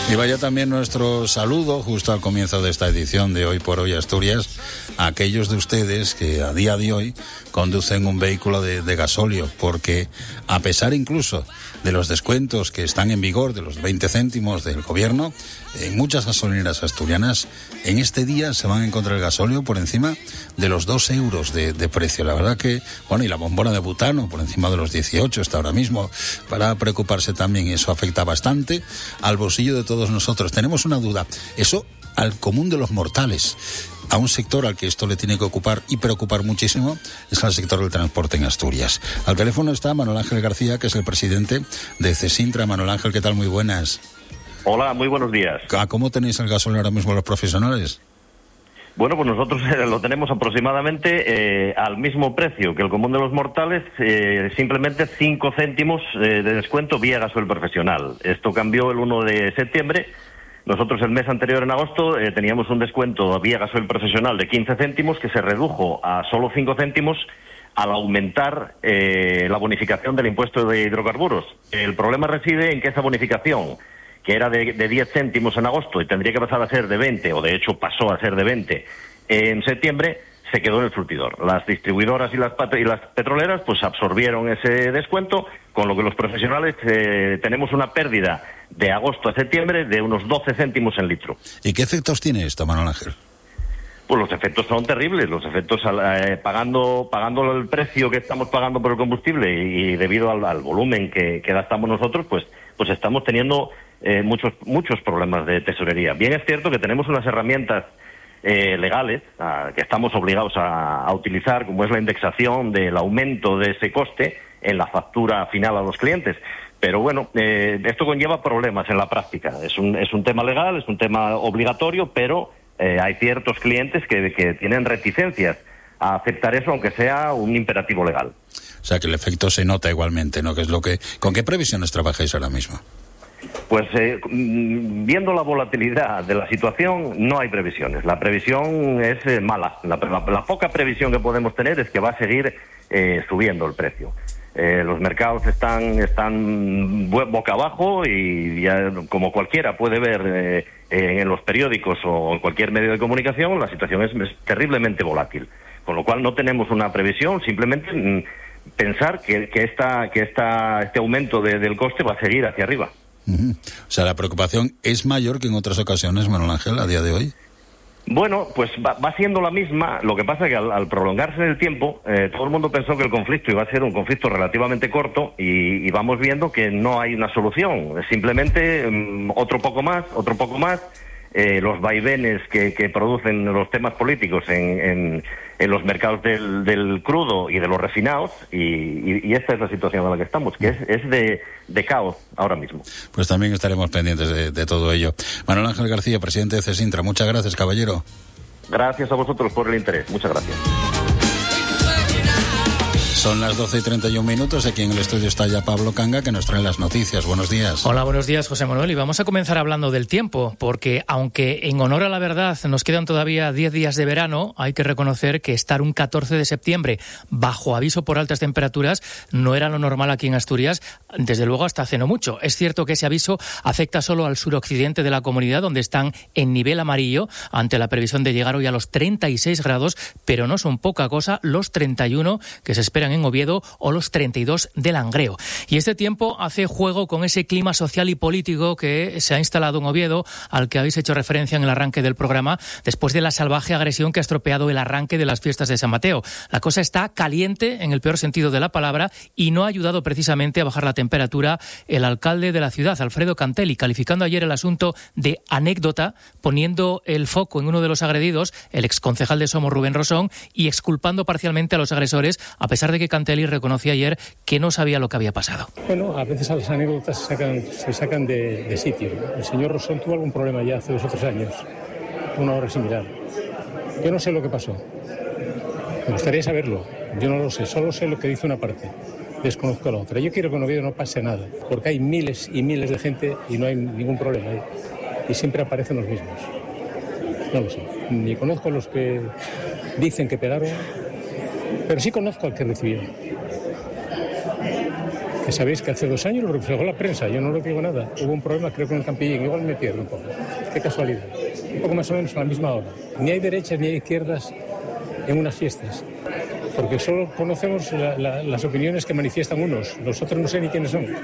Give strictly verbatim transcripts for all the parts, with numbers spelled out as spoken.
Y vaya también nuestro saludo justo al comienzo de esta edición de Hoy por Hoy Asturias a aquellos de ustedes que a día de hoy conducen un vehículo de, de gasóleo, porque a pesar incluso de los descuentos que están en vigor de los veinte céntimos del gobierno, en muchas gasolineras asturianas en este día se van a encontrar el gasóleo por encima de los dos euros de, de precio. La verdad que, bueno, y la bombona de butano por encima de los dieciocho está ahora mismo, para preocuparse también. Eso afecta bastante al bolsillo de todos nosotros. Tenemos una duda, eso al común de los mortales, a un sector al que esto le tiene que ocupar y preocupar muchísimo, es al sector del transporte en Asturias. Al teléfono está Manuel Ángel García, que es el presidente de Cesintra. Manuel Ángel, ¿qué tal? Muy buenas. Hola, muy buenos días. ¿Cómo tenéis el gasóleo ahora mismo los profesionales? Bueno, pues nosotros eh, lo tenemos aproximadamente eh, al mismo precio que el común de los mortales, eh, simplemente cinco céntimos eh, de descuento vía gasoil profesional. Esto cambió el uno de septiembre. Nosotros el mes anterior, en agosto, eh, teníamos un descuento vía gasoil profesional de quince céntimos que se redujo a solo cinco céntimos al aumentar eh, la bonificación del impuesto de hidrocarburos. El problema reside en que esa bonificación, que era de, de diez céntimos en agosto y tendría que pasar a ser de veinte, o de hecho pasó a ser de veinte en septiembre, se quedó en el surtidor. Las distribuidoras y las, y las petroleras pues absorbieron ese descuento, con lo que los profesionales eh, tenemos una pérdida de agosto a septiembre de unos doce céntimos en litro. ¿Y qué efectos tiene esto, Manuel Ángel? Pues los efectos son terribles, los efectos eh, pagando pagando el precio que estamos pagando por el combustible y, y debido al, al volumen que, que gastamos nosotros, pues pues estamos teniendo eh, muchos muchos problemas de tesorería. Bien es cierto que tenemos unas herramientas eh, legales a, que estamos obligados a, a utilizar, como es la indexación del aumento de ese coste en la factura final a los clientes. Pero bueno, eh, esto conlleva problemas en la práctica. Es un es un tema legal, es un tema obligatorio, pero Eh, hay ciertos clientes que, que tienen reticencias a aceptar eso, aunque sea un imperativo legal. O sea, que el efecto se nota igualmente, ¿no? ¿Qué es lo que, ¿con qué previsiones trabajáis ahora mismo? Pues eh, viendo la volatilidad de la situación, no hay previsiones. La previsión es eh, mala. La, la, la poca previsión que podemos tener es que va a seguir eh, subiendo el precio. Eh, los mercados están están boca abajo y ya, como cualquiera puede ver eh, en los periódicos o en cualquier medio de comunicación, la situación es, es terriblemente volátil, con lo cual no tenemos una previsión, simplemente mm, pensar que, que esta que esta este aumento de, del coste va a seguir hacia arriba. Uh-huh. O sea, la preocupación es mayor que en otras ocasiones, Manuel Ángel, a día de hoy. Bueno, pues va, va siendo la misma. Lo que pasa es que al, al prolongarse en el tiempo, eh, todo el mundo pensó que el conflicto iba a ser un conflicto relativamente corto y, y vamos viendo que no hay una solución. Es simplemente um, otro poco más, otro poco más. Eh, los vaivenes que, que producen los temas políticos en, en, en los mercados del, del crudo y de los refinados, y, y, y esta es la situación en la que estamos, que es, es de, de caos ahora mismo. Pues también estaremos pendientes de, de todo ello. Manuel Ángel García, presidente de Cesintra, muchas gracias, caballero. Gracias a vosotros por el interés, muchas gracias. Son las doce y treinta y un minutos. Aquí en el estudio está ya Pablo Canga, que nos trae las noticias. Buenos días. Hola, buenos días, José Manuel. Y vamos a comenzar hablando del tiempo, porque aunque en honor a la verdad nos quedan todavía diez días de verano, hay que reconocer que estar un catorce de septiembre bajo aviso por altas temperaturas no era lo normal aquí en Asturias, desde luego hasta hace no mucho. Es cierto que ese aviso afecta solo al suroccidente de la comunidad, donde están en nivel amarillo, ante la previsión de llegar hoy a los treinta y seis grados, pero no son poca cosa los treinta y uno que se esperan en Oviedo o los treinta y dos de Langreo. Y este tiempo hace juego con ese clima social y político que se ha instalado en Oviedo, al que habéis hecho referencia en el arranque del programa, después de la salvaje agresión que ha estropeado el arranque de las fiestas de San Mateo. La cosa está caliente en el peor sentido de la palabra y no ha ayudado precisamente a bajar la temperatura el alcalde de la ciudad, Alfredo Cantelli, calificando ayer el asunto de anécdota, poniendo el foco en uno de los agredidos, el exconcejal de Somos, Rubén Rosón, y exculpando parcialmente a los agresores, a pesar de que Cantelli reconoció ayer que no sabía lo que había pasado. Bueno, a veces las anécdotas se sacan, se sacan de, de sitio. El señor Rosón tuvo algún problema ya hace dos o tres años, una hora similar. Yo no sé lo que pasó. Me gustaría saberlo. Yo no lo sé, solo sé lo que dice una parte. Desconozco la otra. Yo quiero que en Oviedo no pase nada, porque hay miles y miles de gente y no hay ningún problema. Y siempre aparecen los mismos. No lo sé. Ni conozco a los que dicen que pegaron, pero sí conozco al que recibió. Que sabéis que hace dos años lo reflejó la prensa, yo no lo digo nada. Hubo un problema, creo que en el Campillín, igual me pierdo un poco. Qué casualidad. Un poco más o menos a la misma hora. Ni hay derechas ni hay izquierdas en unas fiestas, porque solo conocemos la, la, las opiniones que manifiestan unos, los otros no sé ni quiénes son.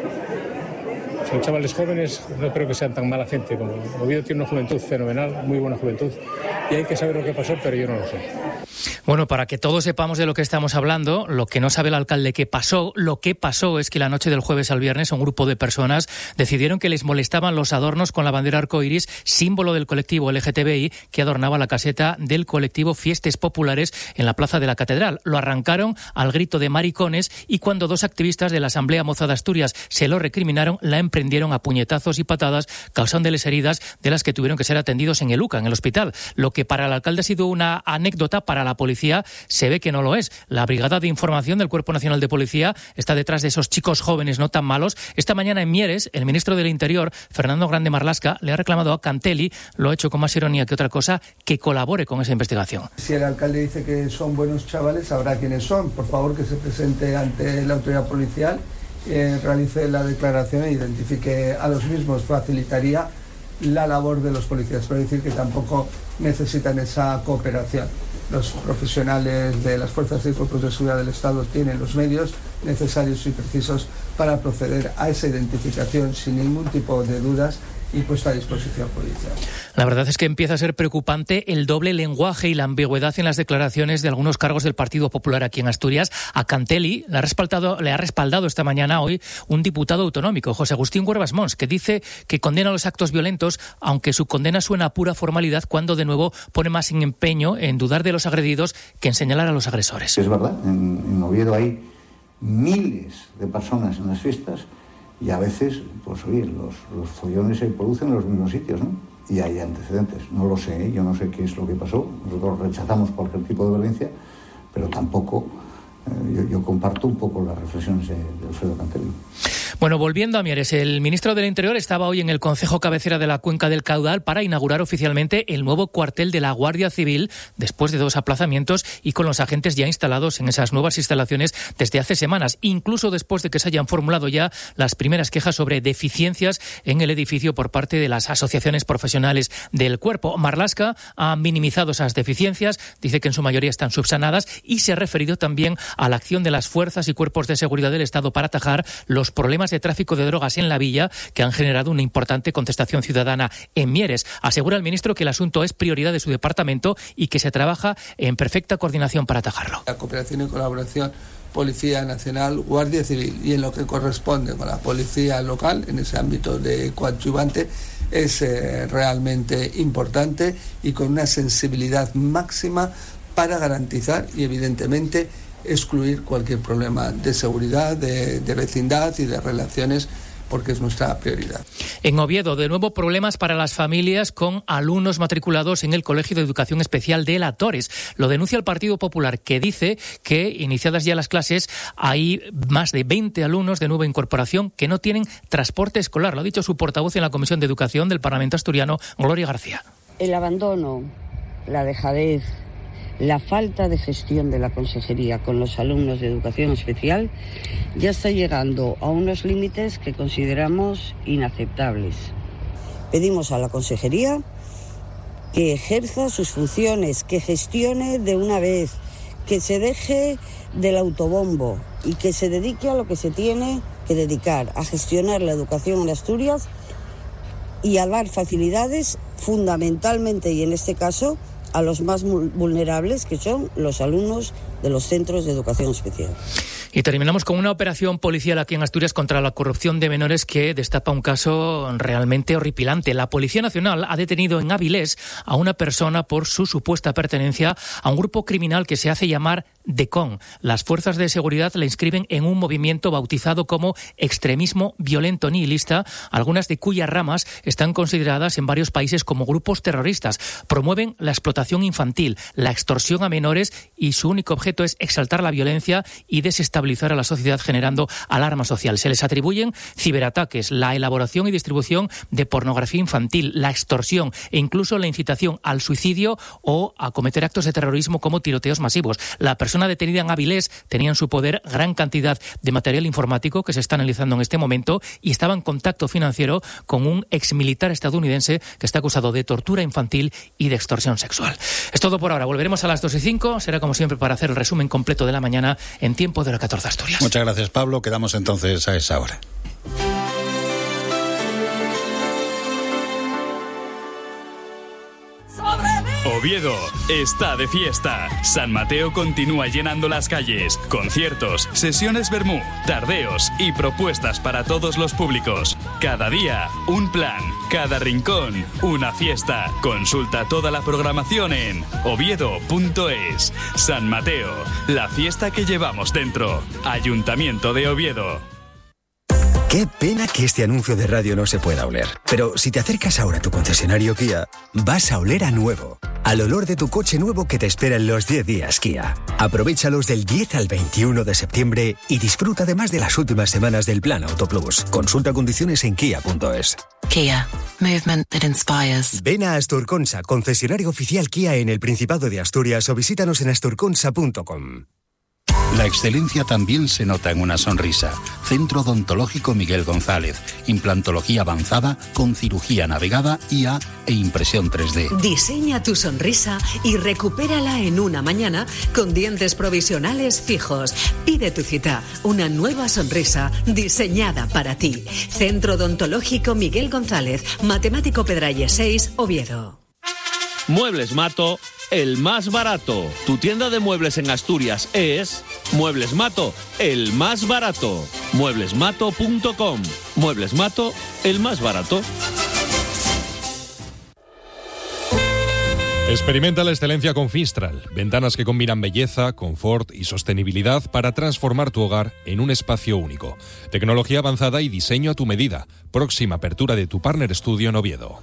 Son chavales jóvenes, no creo que sean tan mala gente como Oviedo. Tiene una juventud fenomenal, muy buena juventud, y hay que saber lo que pasó, pero yo no lo sé. Bueno, para que todos sepamos de lo que estamos hablando, lo que no sabe el alcalde que pasó, lo que pasó es que la noche del jueves al viernes un grupo de personas decidieron que les molestaban los adornos con la bandera arcoiris, símbolo del colectivo L G T B I, que adornaba la caseta del colectivo Fiestes Populares en la plaza de la Catedral. Lo arrancaron al grito de maricones y cuando dos activistas de la Asamblea Moza de Asturias se lo recriminaron, la emprendieron a puñetazos y patadas, causándoles heridas de las que tuvieron que ser atendidos en el U C A, en el hospital. Lo que para el alcalde ha sido una anécdota, para la policía se ve que no lo es. La Brigada de Información del Cuerpo Nacional de Policía está detrás de esos chicos jóvenes no tan malos. Esta mañana en Mieres, el ministro del Interior, Fernando Grande Marlaska, le ha reclamado a Cantelli, lo ha hecho con más ironía que otra cosa, que colabore con esa investigación. Si el alcalde dice que son buenos chavales, sabrá quiénes son. Por favor, que se presente ante la autoridad policial, eh, realice la declaración e identifique a los mismos. Facilitaría la labor de los policías, pero decir que tampoco necesitan esa cooperación. Los profesionales de las fuerzas y cuerpos de seguridad del Estado tienen los medios necesarios y precisos para proceder a esa identificación sin ningún tipo de dudas y puesta a disposición policial. La verdad es que empieza a ser preocupante el doble lenguaje y la ambigüedad en las declaraciones de algunos cargos del Partido Popular aquí en Asturias. A Cantelli le ha respaldado, le ha respaldado esta mañana hoy un diputado autonómico, José Agustín Huervas Mons, que dice que condena los actos violentos, aunque su condena suena a pura formalidad cuando de nuevo pone más en empeño en dudar de los agredidos que en señalar a los agresores. Es verdad, en, en Oviedo hay miles de personas en las fiestas y a veces, pues oye, los, los follones se producen en los mismos sitios, ¿no? Y hay antecedentes. No lo sé, ¿eh? Yo no sé qué es lo que pasó. Nosotros rechazamos cualquier tipo de violencia, pero tampoco eh, yo, yo comparto un poco las reflexiones de, de Alfredo Cantelli. Bueno, volviendo a Mieres, el ministro del Interior estaba hoy en el Concejo Cabecera de la Cuenca del Caudal para inaugurar oficialmente el nuevo cuartel de la Guardia Civil después de dos aplazamientos y con los agentes ya instalados en esas nuevas instalaciones desde hace semanas, incluso después de que se hayan formulado ya las primeras quejas sobre deficiencias en el edificio por parte de las asociaciones profesionales del cuerpo. Marlaska ha minimizado esas deficiencias, dice que en su mayoría están subsanadas y se ha referido también a la acción de las fuerzas y cuerpos de seguridad del Estado para atajar los problemas de tráfico de drogas en la villa que han generado una importante contestación ciudadana en Mieres. Asegura el ministro que el asunto es prioridad de su departamento y que se trabaja en perfecta coordinación para atajarlo. La cooperación y colaboración Policía Nacional, Guardia Civil y en lo que corresponde con la policía local en ese ámbito de coadyuvante es eh, realmente importante y con una sensibilidad máxima para garantizar y evidentemente excluir cualquier problema de seguridad, de, de vecindad y de relaciones, porque es nuestra prioridad. En Oviedo, de nuevo problemas para las familias con alumnos matriculados en el Colegio de Educación Especial de La Torres. Lo denuncia el Partido Popular, que dice que, iniciadas ya las clases, hay más de veinte alumnos de nueva incorporación que no tienen transporte escolar. Lo ha dicho su portavoz en la Comisión de Educación del Parlamento asturiano, Gloria García. El abandono, la dejadez, la falta de gestión de la Consejería con los alumnos de educación especial ya está llegando a unos límites que consideramos inaceptables. Pedimos a la Consejería que ejerza sus funciones, que gestione de una vez, que se deje del autobombo y que se dedique a lo que se tiene que dedicar, a gestionar la educación en Asturias y a dar facilidades fundamentalmente, y en este caso, a los más vulnerables, que son los alumnos de los centros de educación especial. Y terminamos con una operación policial aquí en Asturias contra la corrupción de menores que destapa un caso realmente horripilante. La Policía Nacional ha detenido en Avilés a una persona por su supuesta pertenencia a un grupo criminal que se hace llamar DECON. Las fuerzas de seguridad la inscriben en un movimiento bautizado como extremismo violento nihilista, algunas de cuyas ramas están consideradas en varios países como grupos terroristas. Promueven la explotación infantil, la extorsión a menores y su único objeto es exaltar la violencia y desestabilizar a la sociedad generando alarma social. Se les atribuyen ciberataques, la elaboración y distribución de pornografía infantil, la extorsión e incluso la incitación al suicidio o a cometer actos de terrorismo como tiroteos masivos. La persona persona detenida en Avilés tenía en su poder gran cantidad de material informático que se está analizando en este momento y estaba en contacto financiero con un exmilitar estadounidense que está acusado de tortura infantil y de extorsión sexual. Es todo por ahora. Volveremos a las dos y cinco. Será como siempre para hacer el resumen completo de la mañana en tiempo de la catorce Asturias. Muchas gracias, Pablo. Quedamos entonces a esa hora. Oviedo está de fiesta. San Mateo continúa llenando las calles. Conciertos, sesiones vermú, tardeos y propuestas para todos los públicos. Cada día, un plan. Cada rincón, una fiesta. Consulta toda la programación en oviedo punto es. San Mateo, la fiesta que llevamos dentro. Ayuntamiento de Oviedo. Qué pena que este anuncio de radio no se pueda oler. Pero si te acercas ahora a tu concesionario Kia, vas a oler a nuevo. Al olor de tu coche nuevo que te espera en los diez días Kia. Aprovéchalos del diez al veintiuno de septiembre y disfruta además de las últimas semanas del Plan Auto Plus. Consulta condiciones en kia punto es. Kia. Movement that inspires. Ven a Asturconsa, concesionario oficial Kia en el Principado de Asturias, o visítanos en asturconsa punto com. La excelencia también se nota en una sonrisa. Centro Odontológico Miguel González. Implantología avanzada con cirugía navegada, I A e impresión tres D. Diseña tu sonrisa y recupérala en una mañana con dientes provisionales fijos. Pide tu cita. Una nueva sonrisa diseñada para ti. Centro Odontológico Miguel González. Matemático Pedralles seis, Oviedo. Muebles Mato, el más barato. Tu tienda de muebles en Asturias es Muebles Mato, el más barato. muebles mato punto com. Muebles Mato, el más barato. Experimenta la excelencia con Fistral. Ventanas que combinan belleza, confort y sostenibilidad para transformar tu hogar en un espacio único. Tecnología avanzada y diseño a tu medida. Próxima apertura de tu Partner Studio en Oviedo.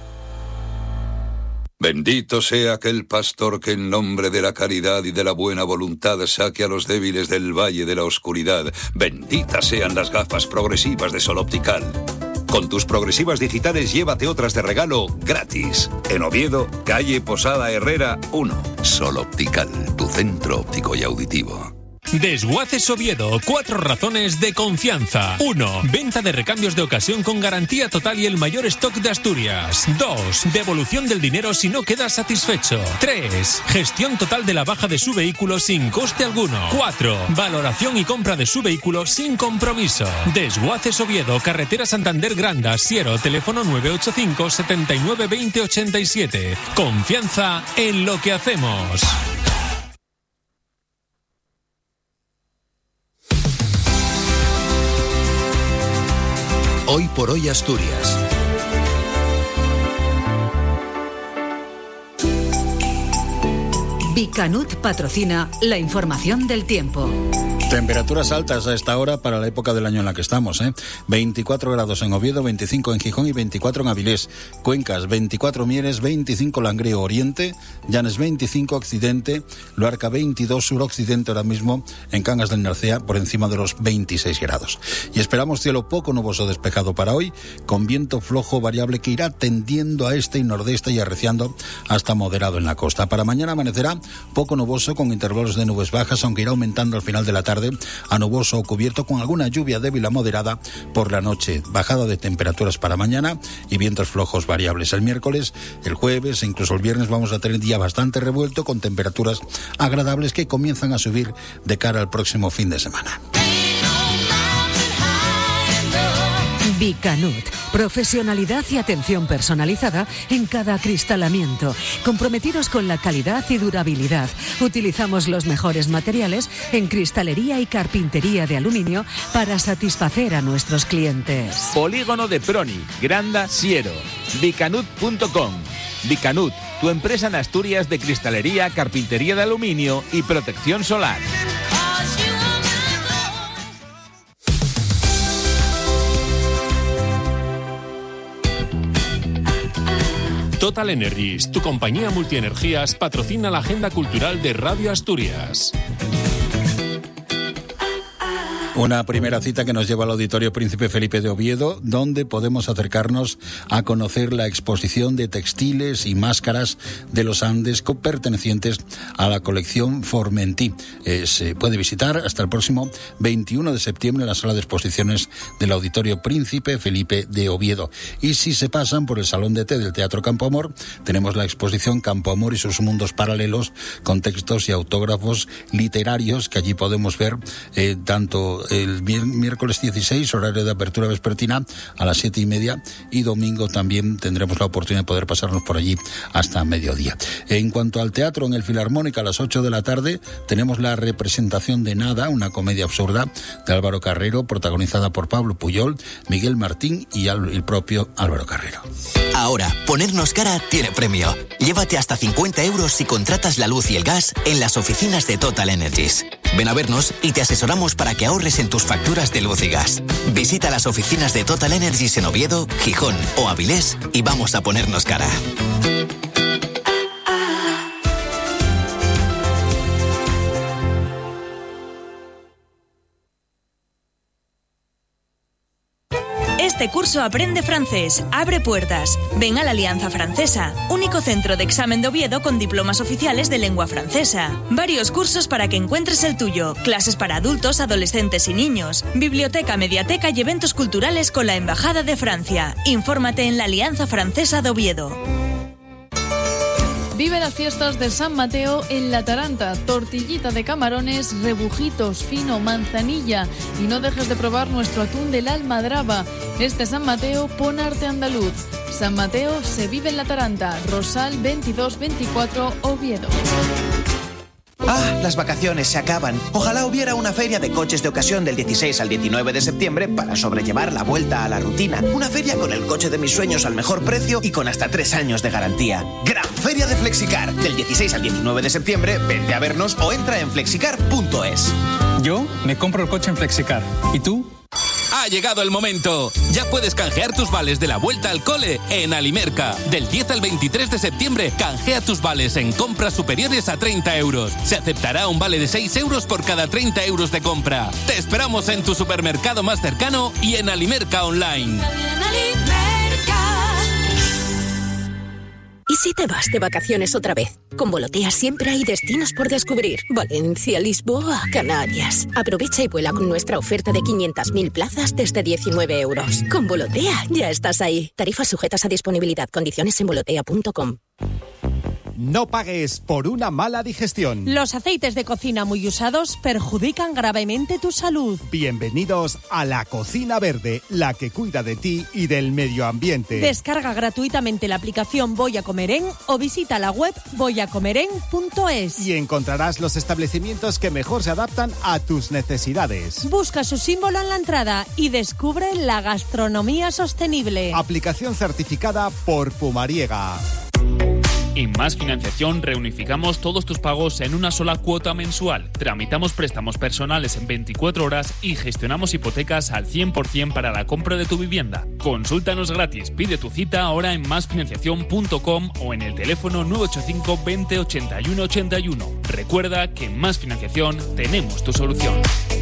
Bendito sea aquel pastor que en nombre de la caridad y de la buena voluntad saque a los débiles del valle de la oscuridad. Benditas sean las gafas progresivas de Sol Optical. Con tus progresivas digitales llévate otras de regalo gratis. En Oviedo, calle Posada Herrera uno. Sol Optical, tu centro óptico y auditivo. Desguaces Oviedo, cuatro razones de confianza. uno. Venta de recambios de ocasión con garantía total y el mayor stock de Asturias. dos. Devolución del dinero si no quedas satisfecho. tres. Gestión total de la baja de su vehículo sin coste alguno. cuatro. Valoración y compra de su vehículo sin compromiso. Desguaces Oviedo, carretera Santander Granda, Siero, teléfono nueve ocho cinco, setenta y nueve, veinte, ochenta y siete. Confianza en lo que hacemos. Hoy por hoy Asturias. Bicanut patrocina la información del tiempo. Temperaturas altas a esta hora para la época del año en la que estamos, ¿eh? veinticuatro grados en Oviedo, veinticinco en Gijón y veinticuatro en Avilés. Cuencas, veinticuatro Mieres, veinticinco Langreo Oriente, Llanes veinticinco Occidente, Luarca veintidós Suroccidente ahora mismo, en Cangas del Narcea por encima de los veintiséis grados. Y esperamos cielo poco nuboso despejado para hoy, con viento flojo variable que irá tendiendo a este y nordeste y arreciando hasta moderado en la costa. Para mañana amanecerá poco nuboso con intervalos de nubes bajas, aunque irá aumentando al final de la tarde a nuboso o cubierto con alguna lluvia débil a moderada por la noche. Bajada de temperaturas para mañana y vientos flojos variables. El miércoles, el jueves e incluso el viernes vamos a tener día bastante revuelto con temperaturas agradables que comienzan a subir de cara al próximo fin de semana. Bicanut, profesionalidad y atención personalizada en cada acristalamiento, comprometidos con la calidad y durabilidad. Utilizamos los mejores materiales en cristalería y carpintería de aluminio para satisfacer a nuestros clientes. Polígono de Proni, Granda, Siero. Bicanut punto com. Bicanut, tu empresa en Asturias de cristalería, carpintería de aluminio y protección solar. Total Energies, tu compañía multienergías, patrocina la agenda cultural de Radio Asturias. Una primera cita que nos lleva al Auditorio Príncipe Felipe de Oviedo, donde podemos acercarnos a conocer la exposición de textiles y máscaras de los Andes pertenecientes a la colección Formentí. Eh, se puede visitar hasta el próximo veintiuno de septiembre en la sala de exposiciones del Auditorio Príncipe Felipe de Oviedo. Y si se pasan por el Salón de Té del Teatro Campo Amor, tenemos la exposición Campo Amor y sus mundos paralelos, con textos y autógrafos literarios que allí podemos ver eh, tanto el miércoles dieciséis, horario de apertura vespertina, a las siete y media, y domingo también tendremos la oportunidad de poder pasarnos por allí hasta mediodía. En cuanto al teatro, en el Filarmónica a las ocho de la tarde tenemos la representación de Nada, una comedia absurda de Álvaro Carrero, protagonizada por Pablo Puyol, Miguel Martín y el propio Álvaro Carrero. Ahora, ponernos cara tiene premio. Llévate hasta cincuenta euros si contratas la luz y el gas en las oficinas de Total Energies. Ven a vernos y te asesoramos para que ahorres en tus facturas de luz y gas. Visita las oficinas de Total Energies en Oviedo, Gijón o Avilés y vamos a ponernos cara. Este curso aprende francés, abre puertas. Ven a la Alianza Francesa, único centro de examen de Oviedo con diplomas oficiales de lengua francesa. Varios cursos para que encuentres el tuyo, clases para adultos, adolescentes y niños, biblioteca, mediateca y eventos culturales con la Embajada de Francia. Infórmate en la Alianza Francesa de Oviedo. Vive las fiestas de San Mateo en La Taranta. Tortillita de camarones, rebujitos, fino, manzanilla. Y no dejes de probar nuestro atún del Almadraba. Este San Mateo, pon arte andaluz. San Mateo se vive en La Taranta. Rosal veintidós veinticuatro, Oviedo. Ah, las vacaciones se acaban. Ojalá hubiera una feria de coches de ocasión del dieciséis al diecinueve de septiembre para sobrellevar la vuelta a la rutina. Una feria con el coche de mis sueños al mejor precio y con hasta tres años de garantía. Gran Feria de Flexicar. Del dieciséis al diecinueve de septiembre, vente a vernos o entra en flexicar punto es. Yo me compro el coche en Flexicar. ¿Y tú? Ha llegado el momento. Ya puedes canjear tus vales de la vuelta al cole en Alimerca. Del diez al veintitrés de septiembre, canjea tus vales en compras superiores a treinta euros. Se aceptará un vale de seis euros por cada treinta euros de compra. Te esperamos en tu supermercado más cercano y en Alimerca Online. ¿Y si te vas de vacaciones otra vez? Con Volotea siempre hay destinos por descubrir. Valencia, Lisboa, Canarias. Aprovecha y vuela con nuestra oferta de quinientas mil plazas desde diecinueve euros. Con Volotea ya estás ahí. Tarifas sujetas a disponibilidad. Condiciones en volotea punto com. No pagues por una mala digestión. Los aceites de cocina muy usados perjudican gravemente tu salud. Bienvenidos a La Cocina Verde, la que cuida de ti y del medio ambiente. Descarga gratuitamente la aplicación Voy a Comerén o visita la web voy a comerén punto es. Y encontrarás los establecimientos que mejor se adaptan a tus necesidades. Busca su símbolo en la entrada y descubre la gastronomía sostenible. Aplicación certificada por Pumariega. En Más Financiación reunificamos todos tus pagos en una sola cuota mensual. Tramitamos préstamos personales en veinticuatro horas y gestionamos hipotecas al cien por ciento para la compra de tu vivienda. Consúltanos gratis, pide tu cita ahora en más financiación punto com o en el teléfono nueve ocho cinco veinte ochenta y uno ochenta y uno. Recuerda que en Más Financiación tenemos tu solución.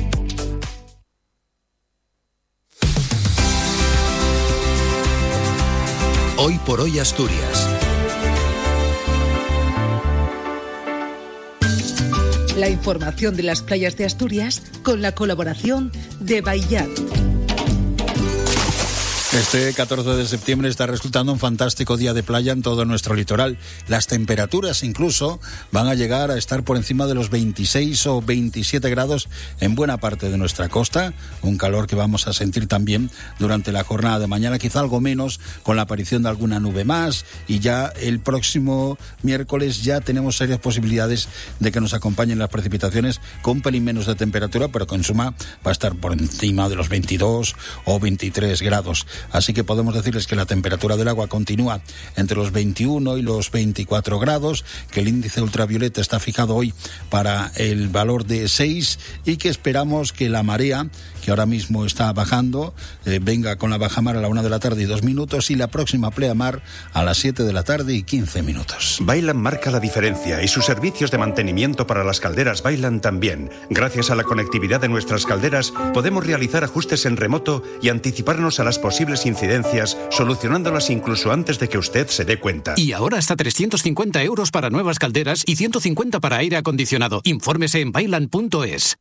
Hoy por hoy Asturias. La información de las playas de Asturias con la colaboración de Baillat. Este catorce de septiembre está resultando un fantástico día de playa en todo nuestro litoral. Las temperaturas incluso van a llegar a estar por encima de los veintiséis o veintisiete grados en buena parte de nuestra costa. Un calor que vamos a sentir también durante la jornada de mañana, quizá algo menos con la aparición de alguna nube más. Y ya el próximo miércoles ya tenemos serias posibilidades de que nos acompañen las precipitaciones con un pelín menos de temperatura, pero que en suma va a estar por encima de los veintidós o veintitrés grados. así que podemos decirles que la temperatura del agua continúa entre los veintiuno y los veinticuatro grados, que el índice ultravioleta está fijado hoy para el valor de seis y que esperamos que la marea, que ahora mismo está bajando, eh, venga con la bajamar a la una de la tarde y dos minutos y la próxima pleamar a las siete de la tarde y quince minutos. Bailan marca la diferencia y sus servicios de mantenimiento para las calderas Bailan también. Gracias a la conectividad de nuestras calderas podemos realizar ajustes en remoto y anticiparnos a las posibles incidencias, solucionándolas incluso antes de que usted se dé cuenta. Y ahora hasta trescientos cincuenta euros para nuevas calderas y ciento cincuenta para aire acondicionado. Infórmese en bailan punto es.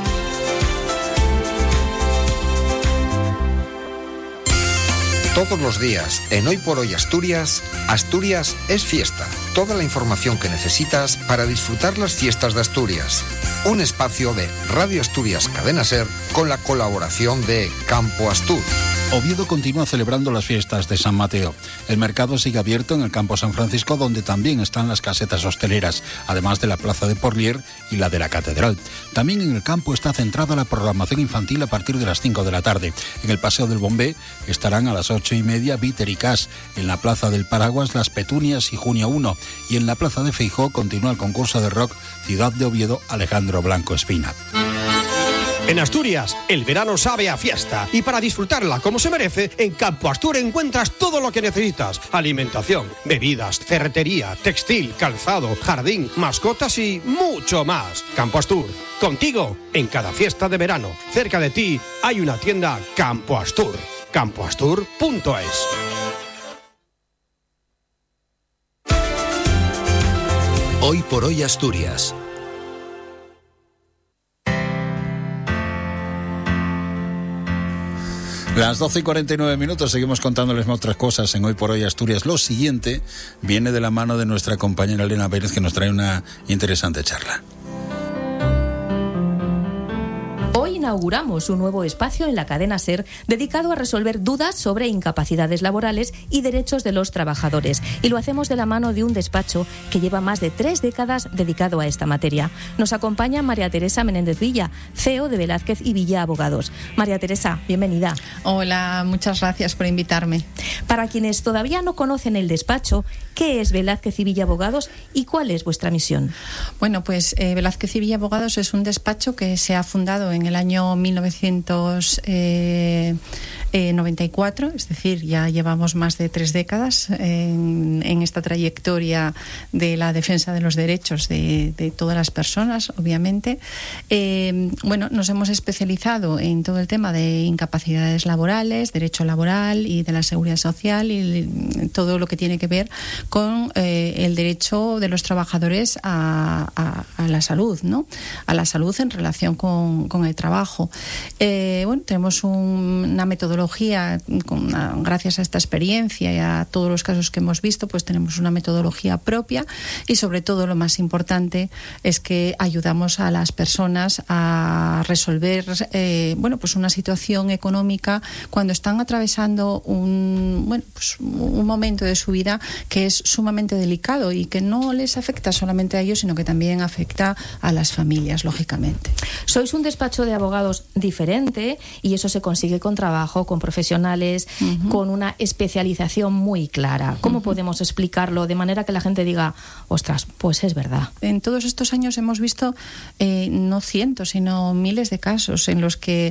Todos los días, en Hoy por Hoy Asturias, Asturias es fiesta. Toda la información que necesitas para disfrutar las fiestas de Asturias. Un espacio de Radio Asturias Cadena Ser con la colaboración de Campo Astur. Oviedo continúa celebrando las fiestas de San Mateo. El mercado sigue abierto en el Campo San Francisco, donde también están las casetas hosteleras, además de la Plaza de Porlier y la de la Catedral. También en el campo está centrada la programación infantil a partir de las cinco de la tarde. En el Paseo del Bombé estarán a las ocho y media Bitter y Cash. En la Plaza del Paraguas, Las Petunias y Junio uno. Y en la Plaza de Feijó continúa el concurso de rock Ciudad de Oviedo Alejandro Blanco Espina. En Asturias, el verano sabe a fiesta y para disfrutarla como se merece, en Campo Astur encuentras todo lo que necesitas. Alimentación, bebidas, ferretería, textil, calzado, jardín, mascotas y mucho más. Campo Astur, contigo en cada fiesta de verano. Cerca de ti hay una tienda Campo Astur. campo astur punto es. Hoy por Hoy Asturias. Las doce y cuarenta y nueve minutos, seguimos contándoles otras cosas en Hoy por Hoy Asturias. Lo siguiente viene de la mano de nuestra compañera Elena Pérez, que nos trae una interesante charla. Hoy inauguramos un nuevo espacio en la cadena SER dedicado a resolver dudas sobre incapacidades laborales y derechos de los trabajadores. Y lo hacemos de la mano de un despacho que lleva más de tres décadas dedicado a esta materia. Nos acompaña María Teresa Menéndez Villa, C E O de Velázquez y Villa Abogados. María Teresa, bienvenida. Hola, muchas gracias por invitarme. Para quienes todavía no conocen el despacho, ¿qué es Velázquez y Villa Abogados y cuál es vuestra misión? Bueno, pues eh, Velázquez y Villa Abogados es un despacho que se ha fundado en el año mil novecientos noventa y cuatro, es decir, ya llevamos más de tres décadas en, en esta trayectoria de la defensa de los derechos de, de todas las personas, obviamente. Eh, bueno, nos hemos especializado en todo el tema de incapacidades laborales, derecho laboral y de la seguridad social y todo lo que tiene que ver con eh, el derecho de los trabajadores a, a, a la salud, ¿no? A la salud en relación con, con el trabajo. Eh, bueno, tenemos un, una metodología, con una, gracias a esta experiencia y a todos los casos que hemos visto, pues tenemos una metodología propia y sobre todo lo más importante es que ayudamos a las personas a resolver eh, bueno, pues una situación económica cuando están atravesando un, bueno, pues un momento de su vida que es sumamente delicado y que no les afecta solamente a ellos, sino que también afecta a las familias, lógicamente. Sois un despacho de abogados diferente y eso se consigue con trabajo, con profesionales, uh-huh. con una especialización muy clara. ¿Cómo uh-huh. podemos explicarlo de manera que la gente diga, ostras, pues es verdad? En todos estos años hemos visto eh, no cientos, sino miles de casos en los que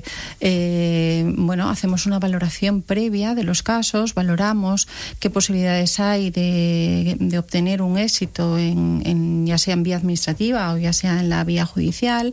eh, bueno, hacemos una valoración previa de los casos, valoramos qué posibilidades hay de, de obtener un éxito en, en, ya sea en vía administrativa o ya sea en la vía judicial,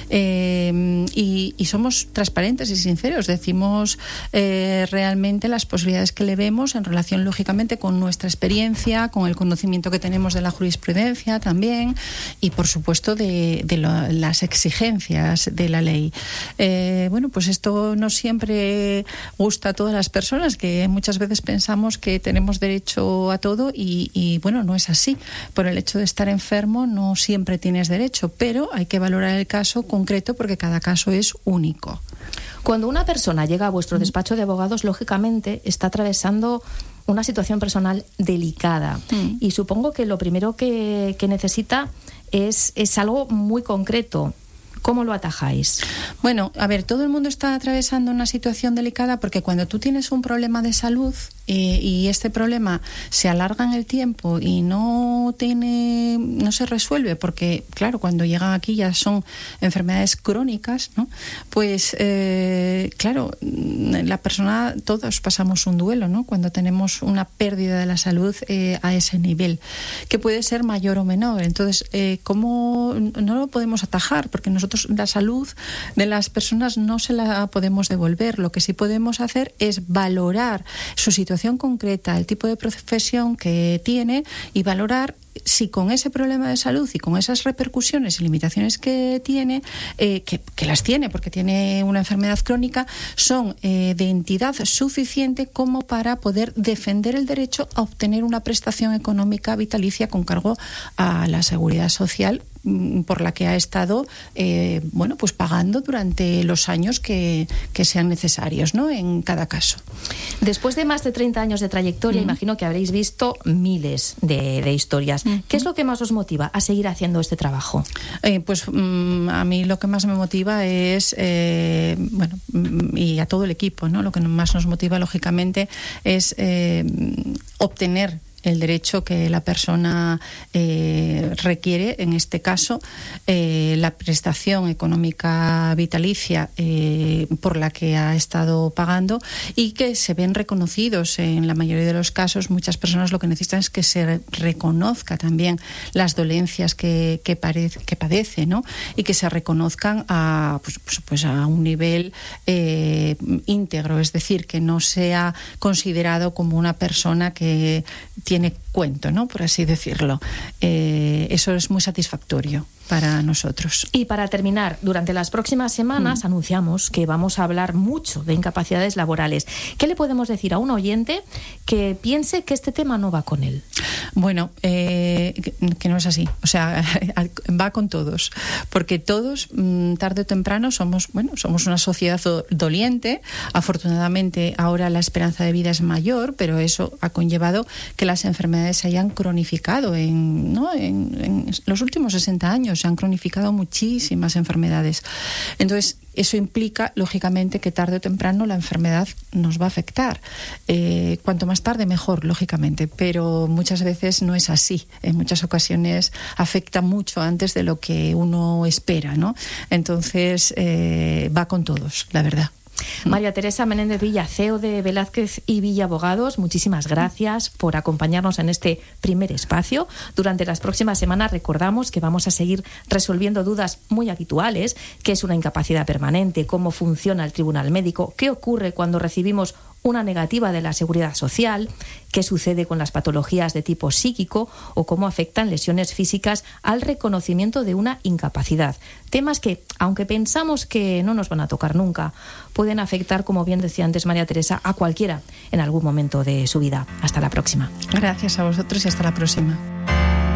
eh, y, y somos transparentes y sinceros, decimos eh, realmente las posibilidades que le vemos en relación, lógicamente, con nuestra experiencia, con el conocimiento que tenemos de la jurisprudencia también y, por supuesto, de, de lo, las exigencias de la ley. Eh, bueno, pues esto no siempre gusta a todas las personas, que muchas veces pensamos que tenemos derecho a todo y, y bueno, no es así. Por el hecho de estar enfermo no siempre tienes derecho, pero hay que valorar el caso concreto porque cada caso es único. Cuando una persona llega a vuestro despacho de abogados, lógicamente está atravesando una situación personal delicada mm. y supongo que lo primero que, que necesita es, es algo muy concreto. ¿Cómo lo atajáis? Bueno, a ver, todo el mundo está atravesando una situación delicada porque cuando tú tienes un problema de salud eh, y este problema se alarga en el tiempo y no tiene, no se resuelve, porque claro, cuando llegan aquí ya son enfermedades crónicas, ¿no? Pues eh, claro, la persona, todos pasamos un duelo, ¿no? Cuando tenemos una pérdida de la salud eh, a ese nivel, que puede ser mayor o menor. Entonces, eh, ¿cómo no lo podemos atajar? Porque nosotros la salud de las personas no se la podemos devolver. Lo que sí podemos hacer es valorar su situación concreta, el tipo de profesión que tiene y valorar si con ese problema de salud y con esas repercusiones y limitaciones que tiene, eh, que, que las tiene porque tiene una enfermedad crónica, son eh, de entidad suficiente como para poder defender el derecho a obtener una prestación económica vitalicia con cargo a la seguridad social por la que ha estado eh, bueno, pues pagando durante los años que, que sean necesarios, ¿no? En cada caso. Después de más de treinta años de trayectoria, uh-huh. imagino que habréis visto miles de, de historias. Uh-huh. ¿Qué es lo que más os motiva a seguir haciendo este trabajo? Eh, pues um, a mí lo que más me motiva es, eh, bueno, y a todo el equipo, ¿no? Lo que más nos motiva, lógicamente, es eh, obtener el derecho que la persona eh, requiere, en este caso eh, la prestación económica vitalicia eh, por la que ha estado pagando, y que se ven reconocidos en la mayoría de los casos. Muchas personas lo que necesitan es que se reconozca también las dolencias que, que, parece, que padece, ¿no? Y que se reconozcan a, pues, pues, pues a un nivel eh, íntegro, es decir, que no sea considerado como una persona que tiene cuento, ¿no? Por así decirlo. Eh, eso es muy satisfactorio para nosotros. Y para terminar, durante las próximas semanas mm. anunciamos que vamos a hablar mucho de incapacidades laborales. ¿Qué le podemos decir a un oyente que piense que este tema no va con él? Bueno, eh, que, que no es así. O sea, va con todos. Porque todos, tarde o temprano, somos, bueno, somos una sociedad doliente. Afortunadamente, ahora la esperanza de vida es mayor, pero eso ha conllevado que las enfermedades se hayan cronificado en, ¿no? en, en los últimos sesenta años. Se han cronificado muchísimas enfermedades. Entonces, eso implica, lógicamente, que tarde o temprano la enfermedad nos va a afectar. Eh, cuanto más tarde, mejor, lógicamente, pero muchas veces no es así. En muchas ocasiones afecta mucho antes de lo que uno espera, ¿no? Entonces, eh, va con todos, la verdad. María Teresa Menéndez Villa, C E O de Velázquez y Villa Abogados, muchísimas gracias por acompañarnos en este primer espacio. Durante las próximas semanas recordamos que vamos a seguir resolviendo dudas muy habituales: qué es una incapacidad permanente, cómo funciona el tribunal médico, qué ocurre cuando recibimos una negativa de la Seguridad Social, qué sucede con las patologías de tipo psíquico o cómo afectan lesiones físicas al reconocimiento de una incapacidad. Temas que, aunque pensamos que no nos van a tocar nunca, pueden afectar, como bien decía antes María Teresa, a cualquiera en algún momento de su vida. Hasta la próxima. Gracias a vosotros y hasta la próxima.